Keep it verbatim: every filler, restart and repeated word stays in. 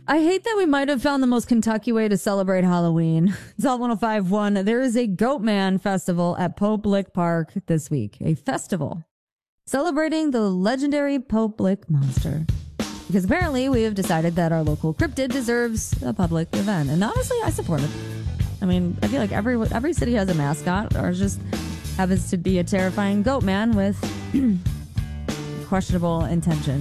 I hate that we might have found the most Kentucky way to celebrate Halloween. Salt one oh five point one, there is a Goatman Festival at Pope Lick Park this week. A festival celebrating the legendary Pope Lick monster. Because apparently we have decided that our local cryptid deserves a public event. And honestly, I support it. I mean, I feel like every every city has a mascot, or just happens to be a terrifying goat man with questionable intention.